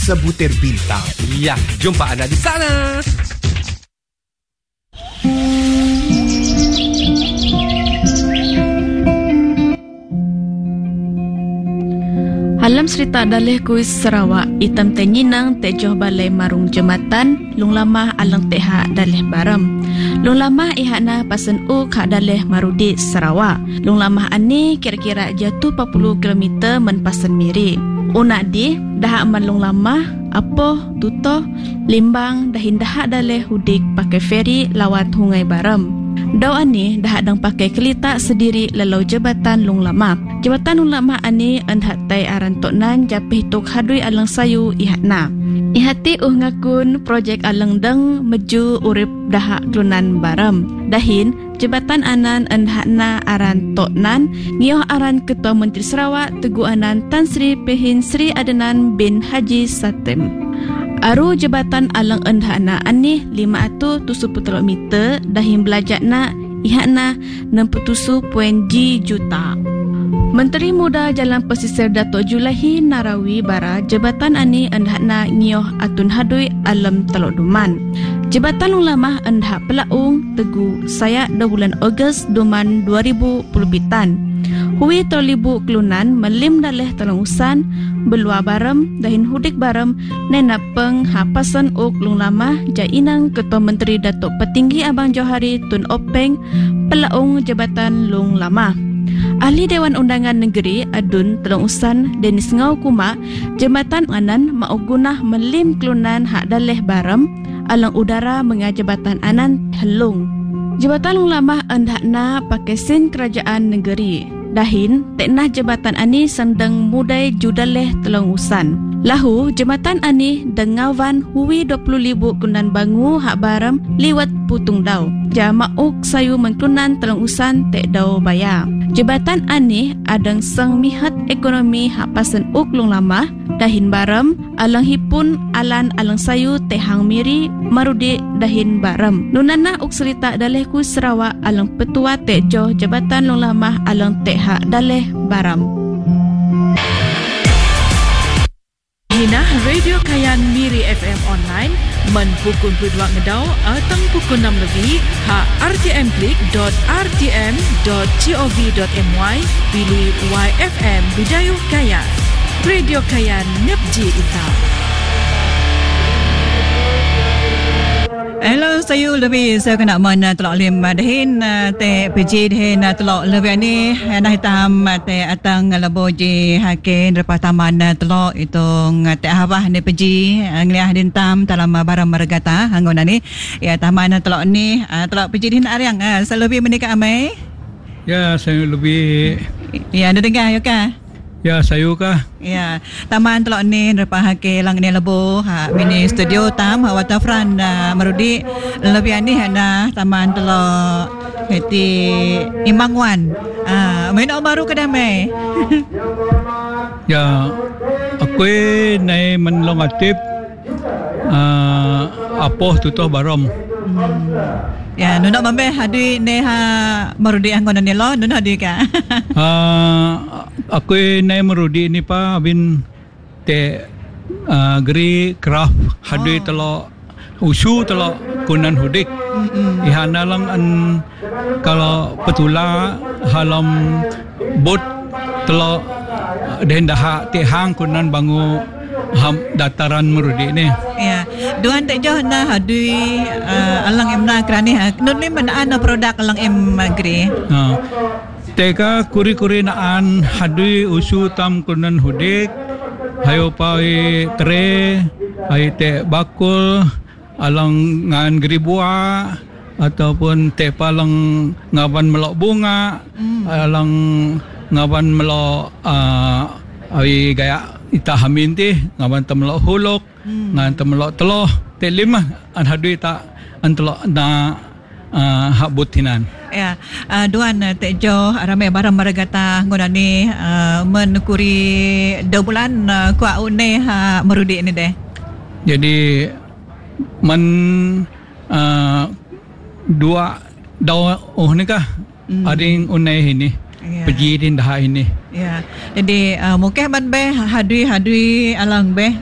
sebutir bintang. Ya, jumpa anda di sana. Alam cerita dalih kuis Sarawak itam tenyinang tejoh balai marung jematan lung lamah alang teha dalih baram. Lung lamah ihana pasen u kak dalih marudi Sarawak. Lung lamah ani kira-kira jatuh 40 km men pasen miri. Unak di dah aman lung lamah apoh tutoh limbang dahin dah dalih hudik pakai feri lawat hungai baram. Daw ani dah adang pakai kelita sendiri lalau jabatan lung lama. Jabatan lung lama ani anhat tai aran toknan japih tuk hadui alang sayu ihatna. Ihati ngakun projek alang deng meju urip dah klunan baram. Dahin jabatan anan anhatna aran toknan ngioh aran Ketua Menteri Sarawak Teguh Anan Tan Sri Pehin Sri Adenan bin Haji Satem. Aru jabatan alang endhana ani 570 meter dahim belajakna ihakna 67.G juta. Menteri Muda Jalan Pesisir Datuk Julaihi Narawi Bara jabatan ani endhana ngioh atun hadui alam Teluk Duman. Jabatan Ulama endha pelaung Teguh Sayak 2 bulan Ogos Duman 2000 pulpitan. Hui tolibu kelunan melim daleh telungusan belua baram dahin hudik baram nena peng hapasan uk lung lama jainang Ketua Menteri Datuk Petinggi Abang Johari Tun Openg pelaung jabatan lung lama. Ahli Dewan Undangan Negeri Adun Telungusan Denis Ngau Kuma jabatan anan maugunah melim kelunan hak daleh baram alang udara mengajabatan anan helung. Jabatan lung lama andakna pakai sin kerajaan negeri. Dahin, teknah jabatan ani sandang mudai judaleh telungusan. Lahu, jabatan ani dengawan hui 20,000 kunan bangu hak baram liwat putung daw. Jamauk sayu mengkunan telungusan tek daw bayar. Jabatan ani adang sang mihat ekonomi hak pasen uklung lama. Dahin baram, alang hipun alan alang sayu tehang miri marudi dahin baram. Nunana uk serita daleh ku Sarawak alang petua tek joh jabatan lung lama alang tek hak daleh baram. Hina Radio Kayan Miri FM online men pukul 2 ngedau atang pukul 6 lebih ha rtm.rtm.gov.my pilih YFM Bidayuh Kayan. Radio Kayan Nepji Ita. Hello, saya lebih saya kena mana telok lim dahin te PJ dahin telok lebih ni nah hitam te atang laboji hakin lepas taman telok itu te habah ni PJ ngliah din tam dalam barang margata hangon ni ya taman telok ni telok PJ din ariang saya lebih menikah amai. Ya, saya lebih. Ya, ada dengar ya kah? Ya, saya kah? Ya, taman telok ni lepas hake lang ni lebo ha mini studio tam waterfront marudi lebih ni hana taman telok heti Imangwan. Main baru ke damai. Ya, aku nai menlong aktif apoh tutoh barom. Ya, nuna mambe hadi ne ha marudi anggon ni lo nuna hadi ka. Aku nai marudi ni pa bin te geri craft hadi telok usu telok kunan hudik. Ihana lang an kalau petula halam bot telok den dah tehang kunan bangu dataran marudi ni. Ya, duan tak jauh na hadui alang emna kerani nun ni mana ana produk alang em gri. Teka kuri-kuri naan hadui usu tam kunan hudik hayo pai tre ai te bakul alang ngan gri buah ataupun te palang ngaban melok bunga alang ngaban melok ai gaya ita hamin ti ngaban temelok huluk ngan temelok teloh te lima an hadui ta an telok na hak butinan. Ya, duan tejo ramai barang maragata ngonani menukuri 2 bulan kuat une ha merudi ni deh. Jadi men dua daw ni kah ading unai ini pergi din dah ini. Ya, jadi mungkin ban be hadui alang be